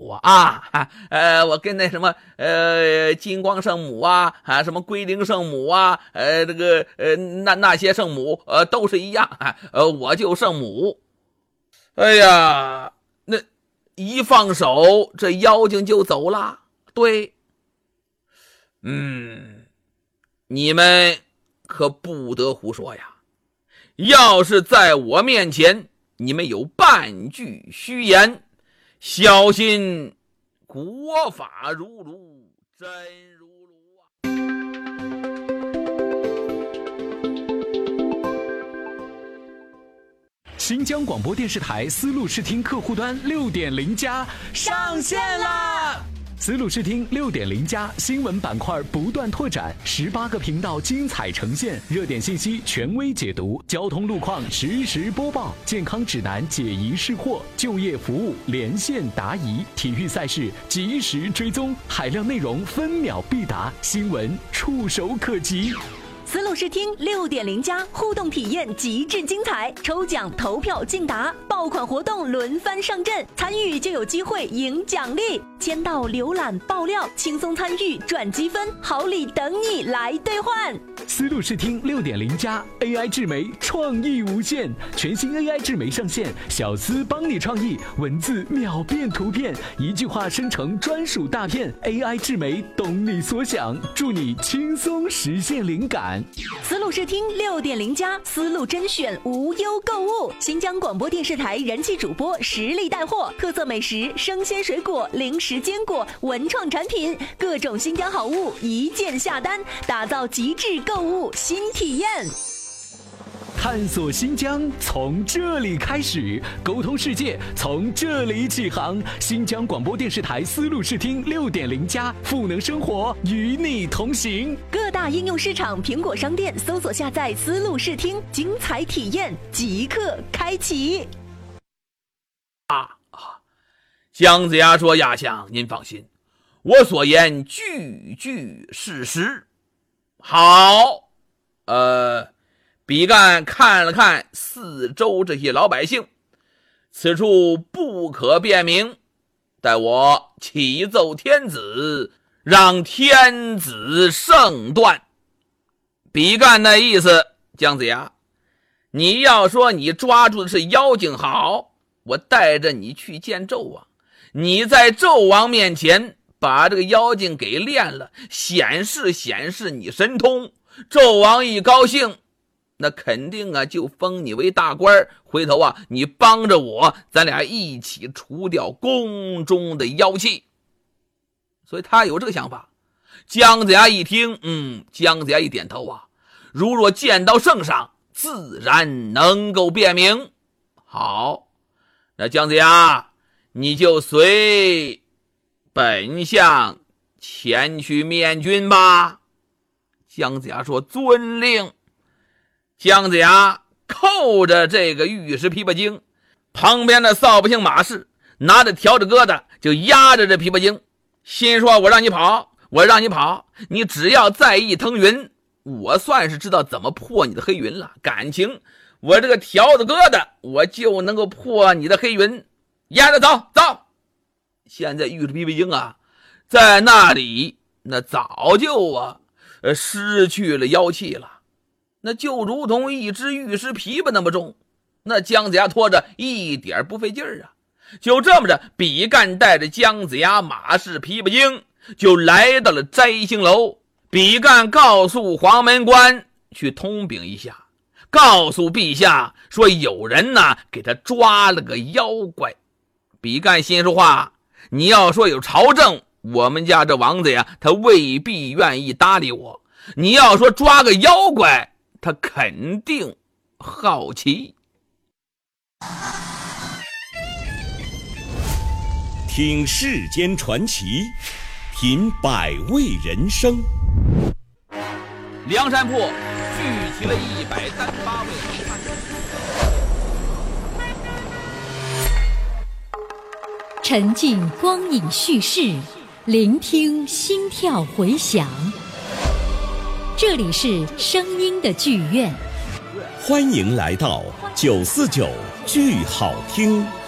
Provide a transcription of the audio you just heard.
母啊，我跟那什么金光圣母啊，什么龟灵圣母啊，这个那些圣母都是一样，我就圣母。哎呀，那一放手，这妖精就走了。对，你们可不得胡说呀！要是在我面前你们有半句虚言，小心国法如炉，真如炉啊！ 新疆广播电视台丝路视听客户端 6.0+ 上线啦！丝路视听 6.0+ 新闻板块不断拓展，18个频道精彩呈现，热点信息权威解读，交通路况实时播报，健康指南解疑释惑，就业服务连线答疑，体育赛事及时追踪，海量内容分秒必达，新闻触手可及。 丝路视听 6.0+ 互动体验极致精彩，抽奖投票竞答，爆款活动轮番上阵，参与就有机会赢奖励，签到浏览爆料，轻松参与赚积分，好礼等你来兑换。 丝路视听 6.0+ AI 智媒创意无限，全新 AI 智媒上线，小丝帮你创意，文字秒变图片，一句话生成专属大片， AI 智媒懂你所想，助你轻松实现灵感。 丝路视听 6.0+丝路甄选无忧购物，新疆广播电视台人气主播实力带货，特色美食、生鲜水果、零食坚果、文创产品，各种新疆好物一键下单，打造极致购物新体验。 探索新疆从这里开始，沟通世界从这里起航。新疆广播电视台丝路视听 6.0+赋能生活，与你同行。 各大应用市场苹果商店搜索下载丝路视听，精彩体验即刻开启。 姜子牙说：“亚相，您放心，我所言句句事实。”好，比干看了看四周这些老百姓，此处不可辨明，待我启奏天子，让天子圣断。比干那意思，姜子牙，你要说你抓住的是妖精，好，我带着你去见纣王，你在纣王面前把这个妖精给练了，显示你神通，纣王一高兴，那肯定就封你为大官，回头你帮着我，咱俩一起除掉宫中的妖气。所以他有这个想法。姜子牙一听，姜子牙一点头如若见到圣上，自然能够辨明。好，那姜子牙，你就随本相前去面君吧。姜子牙说：“遵令。”姜子牙扣着这个玉石琵琶精，旁边的扫把星马氏拿着条子疙瘩就压着这琵琶精，心说：“我让你跑，你只要再一腾云，我算是知道怎么破你的黑云了。感情我这个条子疙瘩，我就能够破你的黑云。压着走。”现在玉石琵琶精在那里，那早就失去了妖气了。那就如同一只玉石琵琶那么重，那姜子牙拖着一点不费劲儿就这么着，比干带着姜子牙、马氏、琵琶精就来到了摘星楼。比干告诉黄门官去通禀一下，告诉陛下说有人给他抓了个妖怪。比干心说话，你要说有朝政，我们家这王子他未必愿意搭理我，你要说抓个妖怪，他肯定好奇。 听世间传奇，品百味人生。 梁山泊聚集了138位好汉， 沉浸光影叙事，聆听心跳回响。这里是声音的剧院， 欢迎来到949剧好听。